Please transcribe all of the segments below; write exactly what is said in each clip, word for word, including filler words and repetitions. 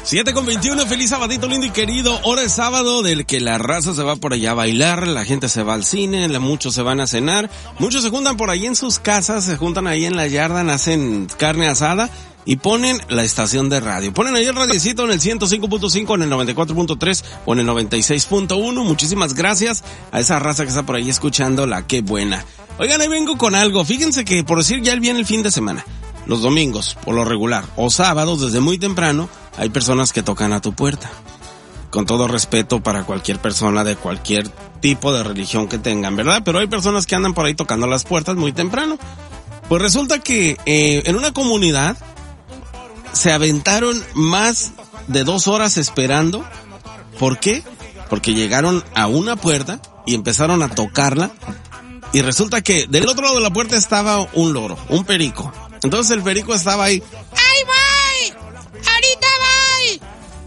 siete con veintiuno, feliz sabadito lindo y querido. Hora de sábado del que la raza se va por allá a bailar, la gente se va al cine, muchos se van a cenar, muchos se juntan por ahí en sus casas, se juntan ahí en la yarda, hacen carne asada y ponen la estación de radio. Ponen ahí el radiecito en el ciento cinco punto cinco, en el noventa y cuatro punto tres o en el noventa y seis punto uno. Muchísimas gracias a esa raza que está por ahí escuchando la Qué Buena. Oigan, ahí vengo con algo. Fíjense que por decir ya viene el fin de semana. Los domingos, por lo regular, o sábados, desde muy temprano, hay personas que tocan a tu puerta. Con todo respeto para cualquier persona de cualquier tipo de religión que tengan, ¿verdad? Pero hay personas que andan por ahí tocando las puertas muy temprano. Pues resulta que eh, en una comunidad se aventaron más de dos horas esperando. ¿Por qué? Porque llegaron a una puerta y empezaron a tocarla. Y resulta que del otro lado de la puerta estaba un loro, un perico. Entonces el perico estaba ahí. ¡Ahí voy! ¡Ahorita voy!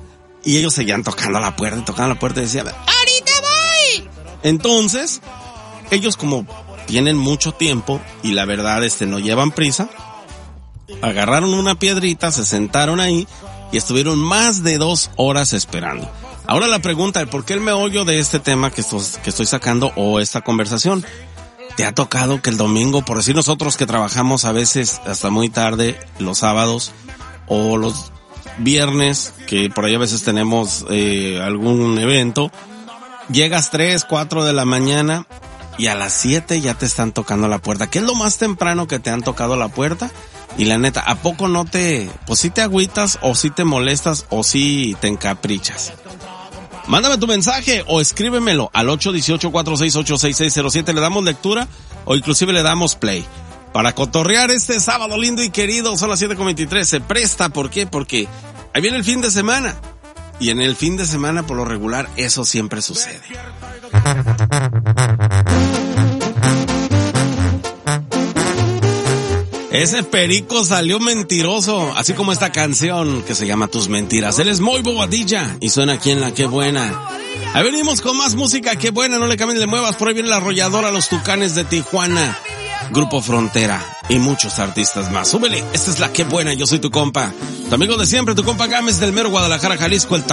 Y ellos seguían tocando la puerta y tocando la puerta y decían, ¡ahorita voy! Entonces, ellos como tienen mucho tiempo y la verdad este no llevan prisa, agarraron una piedrita, se sentaron ahí y estuvieron más de dos horas esperando. Ahora la pregunta es, ¿por qué el meollo de este tema que estoy, que estoy sacando o esta conversación? ¿Te ha tocado que el domingo, por decir nosotros que trabajamos a veces hasta muy tarde, los sábados o los viernes, que por ahí a veces tenemos eh, algún evento, llegas tres, cuatro de la mañana y a las siete ya te están tocando la puerta? ¿Qué es lo más temprano que te han tocado la puerta? Y la neta, ¿a poco no te, pues sí te agüitas o sí te molestas o sí te encaprichas? Mándame tu mensaje o escríbemelo al ocho uno ocho, cuatro seis ocho, seis seis cero siete. Le damos lectura o inclusive le damos play. Para cotorrear este sábado lindo y querido, son las siete con veintitrés. Se presta, ¿por qué? Porque ahí viene el fin de semana. Y en el fin de semana, por lo regular, eso siempre sucede. Ese perico salió mentiroso, así como esta canción que se llama Tus Mentiras. Él es Moy Bobadilla y suena aquí en la Qué Buena. Ahí venimos con más música, Qué Buena, no le cambien, le muevas. Por ahí viene la arrolladora, Los Tucanes de Tijuana, Grupo Frontera y muchos artistas más. Súbele, esta es la Qué Buena, yo soy tu compa, tu amigo de siempre, tu compa Gámez del mero Guadalajara, Jalisco, el